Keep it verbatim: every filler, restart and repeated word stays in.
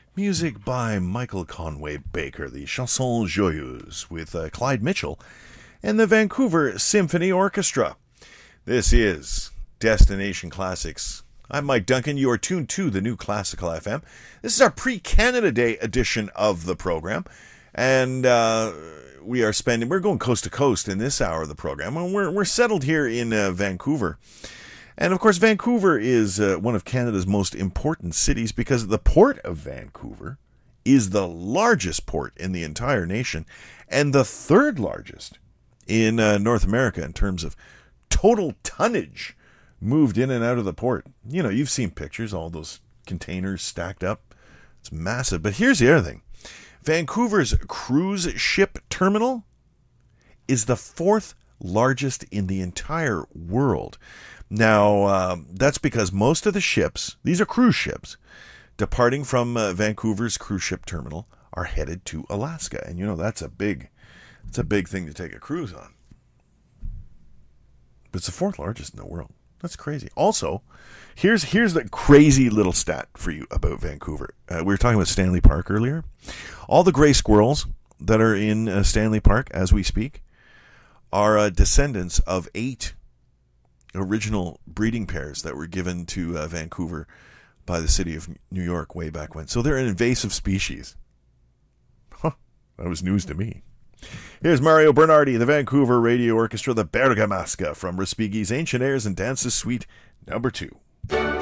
Music by Michael Conway Baker, the Chanson Joyeuse, with uh, Clyde Mitchell and the Vancouver Symphony Orchestra. This is Destination Classics. I'm Mike Duncan. You are tuned to the New Classical F M. This is our pre-Canada Day edition of the program, and uh, we are spending, we're going coast to coast in this hour of the program, and we're, we're settled here in uh, Vancouver. And, of course, Vancouver is uh, one of Canada's most important cities because the port of Vancouver is the largest port in the entire nation and the third largest in uh, North America in terms of total tonnage moved in and out of the port. You know, you've seen pictures, all those containers stacked up. It's massive. But here's the other thing. Vancouver's cruise ship terminal is the fourth largest in the entire world. Now, uh, that's because most of the ships, these are cruise ships, departing from uh, Vancouver's cruise ship terminal are headed to Alaska. And, you know, that's a big, it's a big thing to take a cruise on. But it's the fourth largest in the world. That's crazy. Also, here's here's the crazy little stat for you about Vancouver. Uh, we were talking about Stanley Park earlier. All the gray squirrels that are in uh, Stanley Park as we speak are uh, descendants of eight original breeding pairs that were given to uh, Vancouver by the city of New York way back when. So they're an invasive species. Huh, that was news to me. Here's Mario Bernardi, the Vancouver Radio Orchestra, the Bergamasca from Respighi's Ancient Airs and Dances Suite number two.